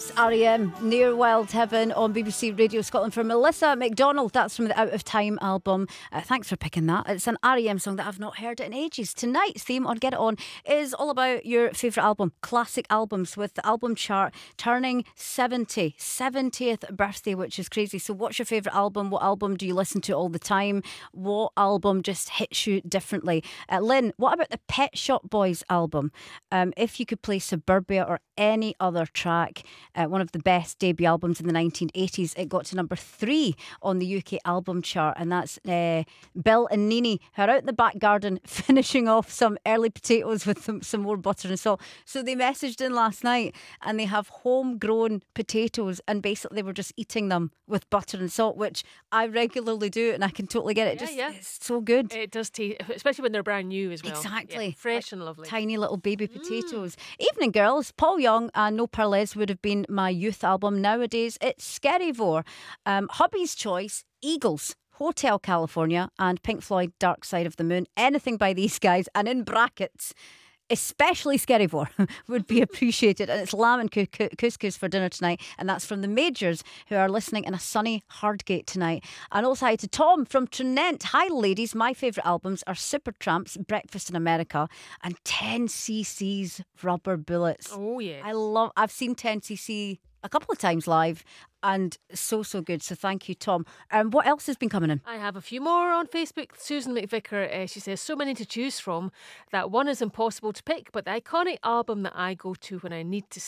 It's R.E.M. Near Wild Heaven on BBC Radio Scotland for Melissa McDonald. That's from the Out of Time album. Thanks for picking that. It's an R.E.M. song that I've not heard in ages. Tonight's theme on Get It On is all about your favourite album, classic albums, with the album chart turning 70th birthday, which is crazy. So what's your favourite album? What album do you listen to all the time? What album just hits you differently? Lynn, what about the Pet Shop Boys album? If you could play Suburbia or any other track, one of the best debut albums in the 1980s, it got to number 3 on the UK album chart, and that's Bill and Nini, who are out in the back garden finishing off some early potatoes with some more butter and salt. So they messaged in last night and they have homegrown potatoes, and basically they were just eating them with butter and salt, which I regularly do, and I can totally get it. It's so good. It does taste, especially when they're brand new as well. Exactly. Yeah, fresh and lovely. Tiny little baby potatoes. Evening, girls. Paul Young and No Perles would have been my youth album. Nowadays, it's Skerryvore. Hubby's choice, Eagles, Hotel California, and Pink Floyd, Dark Side of the Moon. Anything by these guys, and in brackets, especially Skerryvore, would be appreciated. And it's lamb and couscous for dinner tonight, and that's from the Majors, who are listening in a sunny Hardgate tonight. And also hi to Tom from Trinent. Hi ladies, my favourite albums are Supertramp's Breakfast in America and 10cc's Rubber Bullets. Oh yes, I've seen 10cc a couple of times live, and so good. So thank you, Tom. What else has been coming in? I have a few more on Facebook. Susan McVicker, she says, so many to choose from that one is impossible to pick, but the iconic album that I go to when I need to